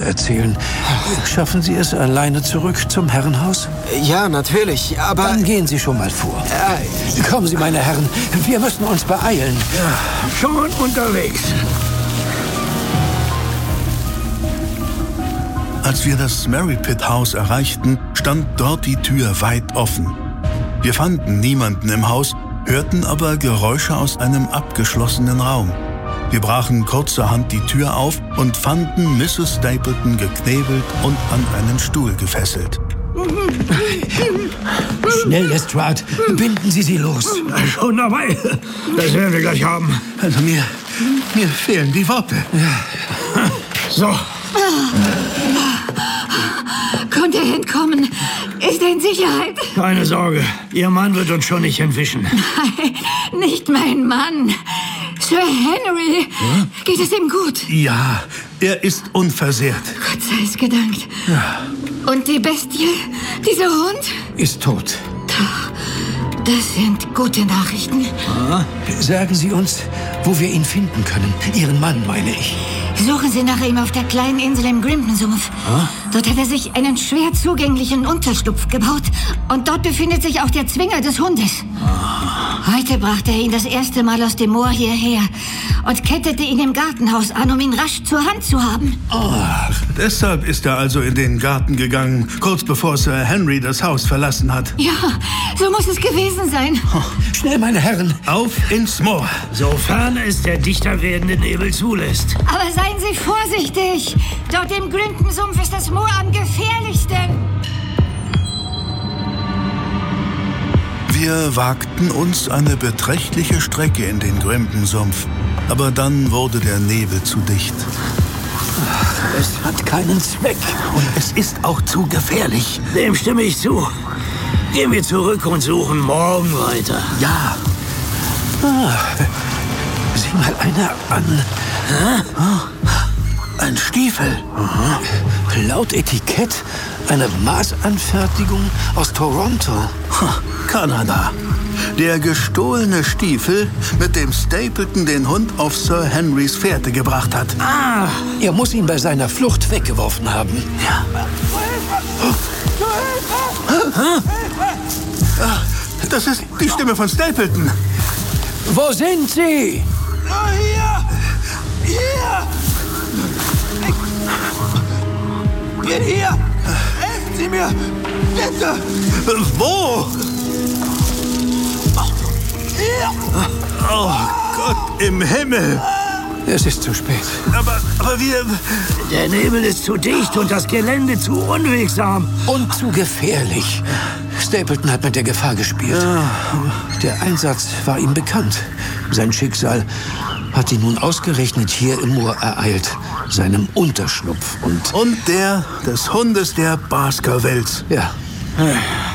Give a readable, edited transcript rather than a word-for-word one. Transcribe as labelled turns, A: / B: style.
A: erzählen. Schaffen Sie es alleine zurück zum Herrenhaus?
B: Ja, natürlich, aber...
A: Dann gehen Sie schon mal vor. Kommen Sie, meine Herren, wir müssen uns beeilen.
C: Ja, schon unterwegs.
D: Als wir das Merripit-Haus erreichten, stand dort die Tür weit offen. Wir fanden niemanden im Haus, hörten aber Geräusche aus einem abgeschlossenen Raum. Wir brachen kurzerhand die Tür auf und fanden Mrs. Stapleton geknebelt und an einen Stuhl gefesselt.
A: Schnell, Lestrade, binden Sie sie los.
C: Schon dabei. Das werden wir gleich haben.
D: Also mir fehlen die Worte.
C: Ja. So.
E: Konnte er entkommen? Ist er in Sicherheit?
C: Keine Sorge, Ihr Mann wird uns schon nicht entwischen.
E: Nein, nicht mein Mann. Sir Henry, geht es ihm gut?
D: Ja, er ist unversehrt.
E: Gott sei es gedankt.
D: Ja.
E: Und die Bestie, dieser Hund?
A: Ist tot.
E: Das sind gute Nachrichten.
A: Sagen Sie uns, wo wir ihn finden können. Ihren Mann, meine ich.
E: Suchen Sie nach ihm auf der kleinen Insel im Grimpen-Sumpf. Dort hat er sich einen schwer zugänglichen Unterschlupf gebaut. Und dort befindet sich auch der Zwinger des Hundes. Heute brachte er ihn das erste Mal aus dem Moor hierher und kettete ihn im Gartenhaus an, um ihn rasch zur Hand zu haben.
D: Ach, deshalb ist er also in den Garten gegangen, kurz bevor Sir Henry das Haus verlassen hat.
E: Ja, so muss es gewesen sein.
A: Schnell, meine Herren.
D: Auf ins Moor.
C: Sofern es der dichter werdende Nebel zulässt.
E: Aber seien Sie vorsichtig. Dort im Grimpen-Sumpf ist das Moor am gefährlichsten.
D: Wir wagten uns eine beträchtliche Strecke in den Grimpen-Sumpf. Aber dann wurde der Nebel zu dicht.
A: Es hat keinen Zweck.
D: Und es ist auch zu gefährlich.
C: Dem stimme ich zu. Gehen wir zurück und suchen morgen weiter.
D: Ja.
A: Sieh mal einer an.
D: Ein Stiefel.
A: Laut Etikett eine Maßanfertigung aus Toronto.
D: Kanada. Der gestohlene Stiefel, mit dem Stapleton den Hund auf Sir Henrys Fährte gebracht hat.
A: Er muss ihn bei seiner Flucht weggeworfen haben.
D: Ja. Das ist die Stimme von Stapleton.
A: Wo sind Sie?
B: Hier! Hier! Helfen Sie mir! Bitte!
D: Wo?
B: Hier!
D: Oh Gott im Himmel!
A: Es ist zu spät.
D: Aber wir...
C: Der Nebel ist zu dicht und das Gelände zu unwegsam.
A: Und zu gefährlich. Stapleton hat mit der Gefahr gespielt. Der Einsatz war ihm bekannt. Sein Schicksal hat ihn nun ausgerechnet hier im Moor ereilt. Seinem Unterschlupf und
D: der des Hundes der Baskervilles.
A: Ja.